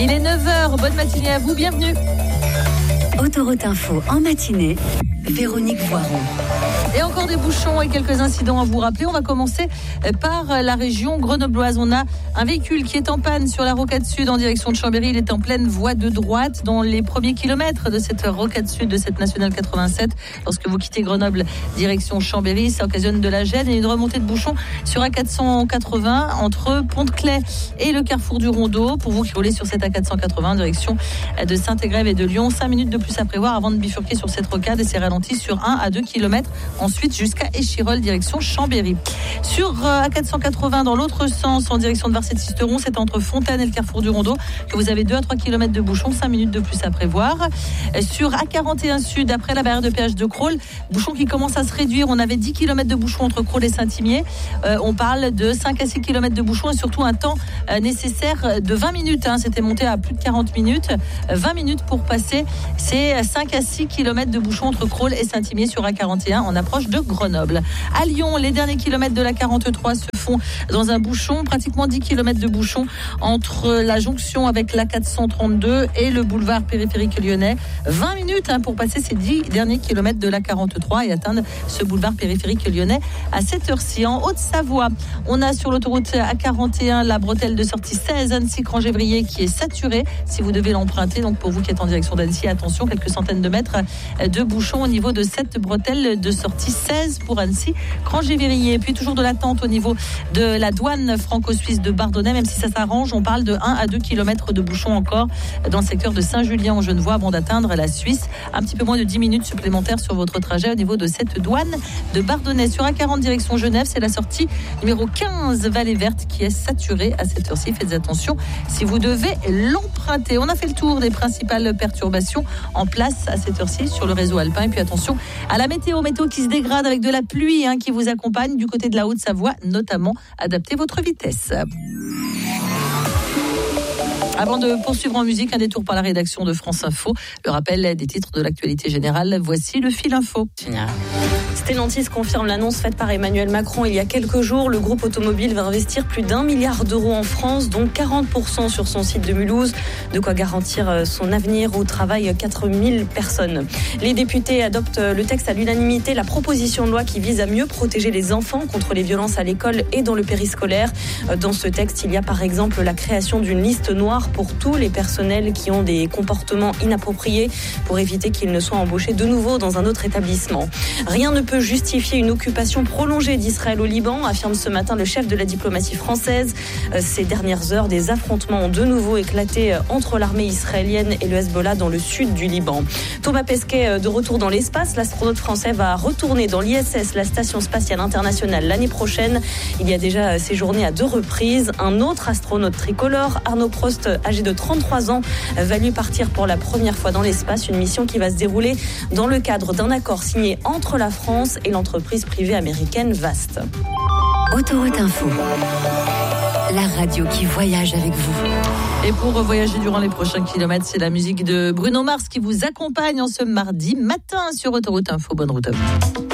Il est 9h, bonne matinée à vous, bienvenue. Autoroute Info en matinée, Véronique Voiron. Et encore des bouchons et quelques incidents à vous rappeler. On va commencer par la région grenobloise. On a un véhicule qui est en panne sur la rocade sud en direction de Chambéry. Il est en pleine voie de droite dans les premiers kilomètres de cette rocade sud de cette nationale 87. Lorsque vous quittez Grenoble, direction Chambéry, ça occasionne de la gêne et une remontée de bouchons sur A480 entre Pont-de-Claix et le carrefour du Rondeau. Pour vous qui roulez sur cette A480 direction de Saint-Égrève et de Lyon, 5 minutes de plus à prévoir avant de bifurquer sur cette rocade et c'est ralenti sur 1 à 2 km. Ensuite jusqu'à Échirolles, direction Chambéry. Sur A480 dans l'autre sens, en direction de Varset-Sisteron, c'est entre Fontaine et le carrefour du Rondeau que vous avez 2 à 3 km de bouchons, 5 minutes de plus à prévoir. Sur A41 Sud, après la barrière de péage de Crolles, bouchon qui commence à se réduire. On avait 10 km de bouchons entre Crolles et Saint-Imier. On parle de 5 à 6 km de bouchons et surtout un temps nécessaire de 20 minutes. C'était monté à plus de 40 minutes. 20 minutes pour passer. C'est 5 à 6 km de bouchons entre Crolles et Saint-Imier sur A41 en approche de Grenoble. À Lyon, les derniers kilomètres de la 43 se font dans un bouchon, pratiquement 10 km de bouchon entre la jonction avec la 432 et le boulevard périphérique lyonnais. 20 minutes pour passer ces 10 derniers kilomètres de la 43 et atteindre ce boulevard périphérique lyonnais à cette heure-ci. En Haute-Savoie, on a sur l'autoroute A41 la bretelle de sortie 16 Annecy-Cran-Gévrier qui est saturée si vous devez l'emprunter. Donc pour vous qui êtes en direction d'Annecy, attention, quelques centaines de mètres de bouchons au niveau de cette bretelle de sortie 16 pour Annecy, Cran-Gévrier. Puis toujours de l'attente au niveau de la douane franco-suisse de Bardonnay, même si ça s'arrange, on parle de 1 à 2 km de bouchons encore dans le secteur de Saint-Julien en Genevois avant d'atteindre la Suisse. Un petit peu moins de 10 minutes supplémentaires sur votre trajet au niveau de cette douane de Bardonnay. Sur A40 direction Genève, c'est la sortie numéro 15 Vallée Verte qui est saturée à cette heure-ci. Faites attention si vous devez l'emprunter. On a fait le tour des principales perturbations en place à cette heure-ci sur le réseau alpin. Et puis attention à la météo qui se dégrade avec de la pluie qui vous accompagne du côté de la Haute-Savoie, notamment. Adaptez votre vitesse. Avant de poursuivre en musique, un détour par la rédaction de France Info. Le rappel des titres de l'actualité générale. Voici le fil info. Stellantis confirme l'annonce faite par Emmanuel Macron il y a quelques jours. Le groupe automobile va investir plus d'1 milliard d'euros en France, dont 40% sur son site de Mulhouse. De quoi garantir son avenir où travaillent 4000 personnes. Les députés adoptent le texte à l'unanimité, la proposition de loi qui vise à mieux protéger les enfants contre les violences à l'école et dans le périscolaire. Dans ce texte, il y a par exemple la création d'une liste noire pour tous les personnels qui ont des comportements inappropriés pour éviter qu'ils ne soient embauchés de nouveau dans un autre établissement. Rien ne peut justifier une occupation prolongée d'Israël au Liban, affirme ce matin le chef de la diplomatie française. Ces dernières heures, des affrontements ont de nouveau éclaté entre l'armée israélienne et le Hezbollah dans le sud du Liban. Thomas Pesquet de retour dans l'espace. L'astronaute français va retourner dans l'ISS, la station spatiale internationale, l'année prochaine. Il y a déjà séjourné à 2 reprises. Un autre astronaute tricolore, Arnaud Prost, âgé de 33 ans, va lui partir pour la première fois dans l'espace. Une mission qui va se dérouler dans le cadre d'un accord signé entre la France et l'entreprise privée américaine Vast. Autoroute Info, la radio qui voyage avec vous. Et pour voyager durant les prochains kilomètres, c'est la musique de Bruno Mars qui vous accompagne en ce mardi matin sur Autoroute Info. Bonne route à vous.